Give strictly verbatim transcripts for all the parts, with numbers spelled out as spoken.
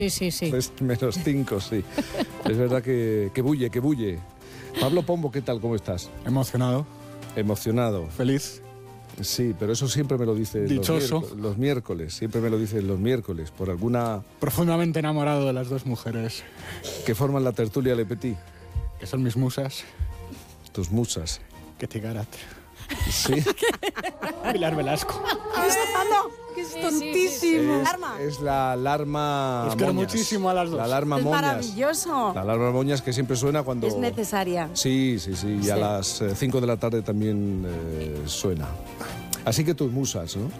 Sí, sí, sí. tres menos cinco, sí. Es verdad que, que bulle, que bulle. Pablo Pombo, ¿qué tal? ¿Cómo estás? Emocionado. Emocionado. Feliz. Sí, pero eso siempre me lo dice Dichoso. Los, los miércoles. Siempre me lo dicen los miércoles. Por alguna... Profundamente enamorado de las dos mujeres. Que forman la tertulia Le Petit. Que son mis musas. Tus musas. Ketty Garat. Sí. Pilar Velasco. ¿Qué está pasando? Que es tontísimo. Es, Alarma. es la alarma Os quiero Moñas. muchísimo a las dos. La alarma Es Moñas. maravilloso. La alarma Moñas que siempre suena cuando... Es necesaria. Sí, sí, sí. Y a Sí. las cinco de la tarde también eh, suena. Así que tus musas, ¿no?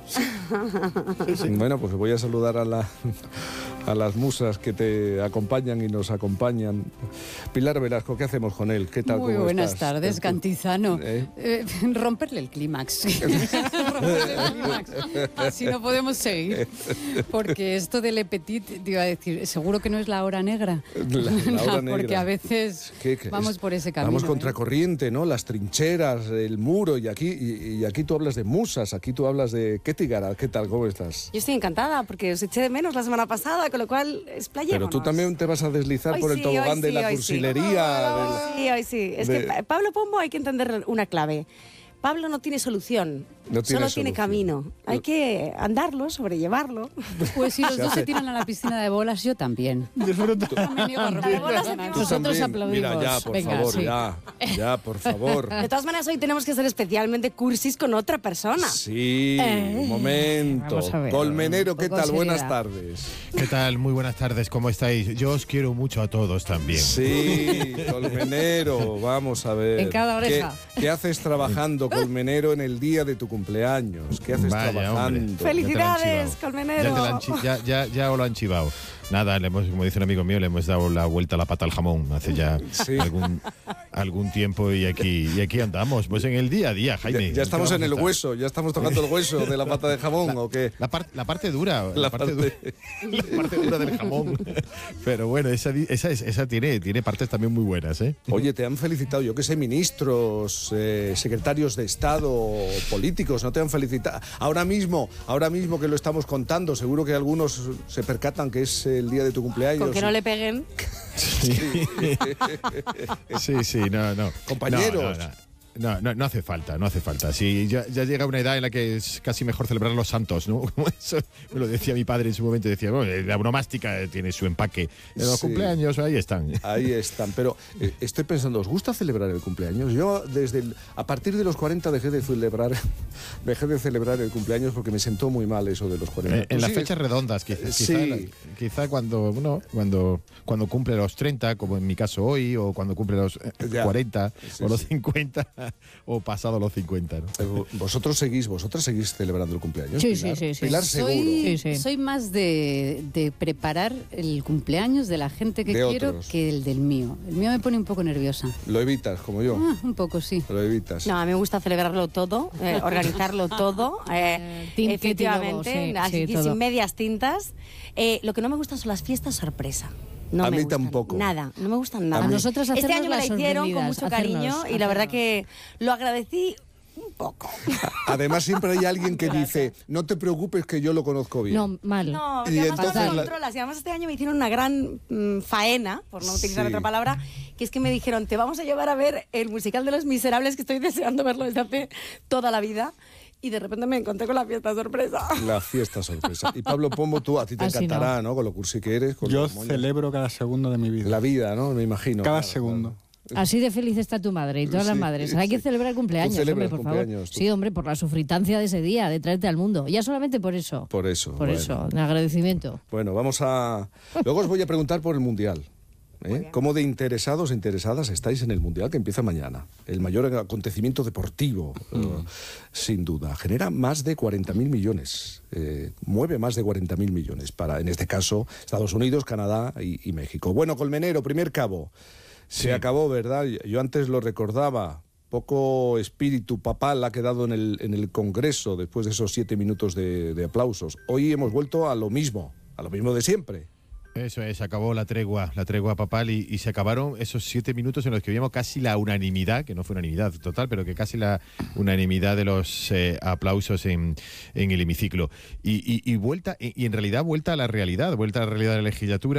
Sí, sí. Bueno, pues voy a saludar a, la, a las musas que te acompañan y nos acompañan. Pilar Velasco, ¿qué hacemos con él? ¿Qué tal? Muy ¿Cómo buenas estás? tardes, ¿Tú? Cantizano. ¿Eh? Eh, romperle el clímax. Romperle el clímax. Así no podemos seguir. Porque esto de Le Petit, te iba a decir, seguro que no es la hora negra. La, la hora negra. Porque a veces ¿Qué- qué vamos es? por ese camino. Vamos ¿eh? contracorriente, ¿no? Las trincheras, el muro, y aquí, y, y aquí tú hablas de musas, aquí tú hablas de Ketty Garat. ¿Qué tal? ¿Cómo estás? Yo estoy encantada porque os eché de menos la semana pasada, con lo cual explayémonos. Pero tú también te vas a deslizar Hoy por el sí, tobogán hoy de sí, la hoy sí. cursilería. del- Sí, hoy sí. Es de- que Pa- Pablo Pombo hay que entender una clave. Pablo no tiene solución, No tiene solo tiene solución. camino. Hay que andarlo, sobrellevarlo. Pues si los Se dos hace- se tiran a la piscina de bolas, yo también. Disfruta. No me niego a romper De el bolas clímax. aquí Tú Nosotros también. aplaudimos. Mira, ya, por Venga, favor, sí. ya. Ya, por favor. De todas maneras, hoy tenemos que ser especialmente cursis con otra persona. Sí, Eh, un momento. vamos a ver. Colmenero, ¿qué Poco tal? Buenas seriedad. tardes. ¿Qué tal? Muy buenas tardes, ¿cómo estáis? Yo os quiero mucho a todos también. Sí, Colmenero, vamos a ver. En cada oreja. ¿Qué, qué haces trabajando, Colmenero, en el día de tu cumpleaños? ¿Qué haces Vaya, trabajando? hombre. Felicidades, Ya Colmenero. te la han chi- Ya, ya, ya os lo han chivado. Nada, le hemos, como dice un amigo mío, le hemos dado la vuelta a la pata al jamón hace ya Sí. algún, algún tiempo y aquí, y aquí andamos, pues en el día a día, Ya, Jaime. ya estamos ¿Qué en el vamos a estar? hueso, ya estamos tocando el hueso de la pata de jamón, ¿o qué? La, par- la parte dura, la, La parte, parte- dura, la parte dura del jamón. Pero bueno, esa, di- esa, es- esa tiene, tiene partes también muy buenas, ¿eh? Oye, te han felicitado, yo qué sé, ministros, eh, secretarios de Estado, políticos, ¿no te han felicitado? Ahora mismo, ahora mismo que lo estamos contando, seguro que algunos se percatan que es el día de tu cumpleaños. Con que no le peguen. Sí, sí, sí, no, no. Compañeros. No, no, no. No, no, no hace falta, no hace falta. Sí, ya, ya llega una edad en la que es casi mejor celebrar los santos, ¿no? Como eso me lo decía mi padre en su momento, decía, bueno, la bromástica tiene su empaque. Los Sí. cumpleaños, ahí están. Ahí están, pero eh, estoy pensando, ¿os gusta celebrar el cumpleaños? Yo desde el- a partir de los cuarenta dejé de celebrar dejé de celebrar el cumpleaños porque me sentó muy mal eso de los cuarenta. Eh, en ¿Tú las sigues? fechas redondas, quizá, Eh, quizá, sí. la- quizá cuando, bueno, cuando, cuando cumple los treinta, como en mi caso hoy, o cuando cumple los eh, Ya. cuarenta, Sí, o los sí. cincuenta, o pasado los cincuenta, ¿no? Eh, Vosotros seguís, vosotras seguís celebrando el cumpleaños. Sí, Pilar? sí, sí, sí. Pilar Soy- seguro. Sí, sí. Soy más de, de preparar el cumpleaños de la gente que De quiero otros. que el del mío. El mío me pone un poco nerviosa. Lo evitas, como yo. Ah, un poco, sí. Lo evitas. No, a mí me gusta celebrarlo todo, eh, organizarlo todo. eh, Tinti, efectivamente, tinti, así sí, que todo. sin medias tintas. Eh, lo que no me gusta son las fiestas sorpresa. No A me mí gustan tampoco. Nada, no me gustan nada. A nosotras Este hacernos año me la las hicieron con sorprendidas, mucho cariño hacernos, y la verdad hacernos. que lo agradecí un poco. Además, siempre hay alguien que dice, no te preocupes que yo lo conozco bien. No, mal. No, Y y además entonces no la- controlas. Y además este año me hicieron una gran mm, faena, por no utilizar Sí. otra palabra, que es que me dijeron, te vamos a llevar a ver el musical de Los Miserables, que estoy deseando verlo desde hace toda la vida. Y de repente me encontré con la fiesta sorpresa. La fiesta sorpresa. Y Pablo Pombo, tú, a ti te Así encantará, ¿no? Con lo cursi que eres. Con Yo los moños. celebro cada segundo de mi vida. La vida, ¿no? Me imagino. Cada Claro, segundo. claro. Así de feliz está tu madre y todas las Sí, madres. Hay que sí. celebrar cumpleaños, Tú celebras hombre, por favor. cumpleaños, tú. Sí, hombre, por la sufritancia de ese día, de traerte al mundo. Ya solamente por eso. Por eso. Por bueno. eso, de agradecimiento. Bueno, vamos a... Luego os voy a preguntar por el Mundial. ¿eh? ¿Cómo de interesados e interesadas estáis en el Mundial que empieza mañana? El mayor acontecimiento deportivo, eh, sin duda. Genera más de cuarenta mil millones. Eh, mueve más de cuarenta mil millones para, en este caso, Estados Unidos, Canadá y, y México. Bueno, Colmenero, primer cabo. Se Sí. acabó, ¿verdad? Yo antes lo recordaba. Poco espíritu papal ha quedado en el, en el Congreso después de esos siete minutos de, de aplausos. Hoy hemos vuelto a lo mismo, a lo mismo de siempre. Eso es, acabó la tregua, la tregua papal y, y se acabaron esos siete minutos en los que vimos casi la unanimidad, que no fue unanimidad total, pero que casi la unanimidad de los eh, aplausos en, en el hemiciclo. Y, y, y vuelta, y, y en realidad vuelta a la realidad, vuelta a la realidad de la legislatura.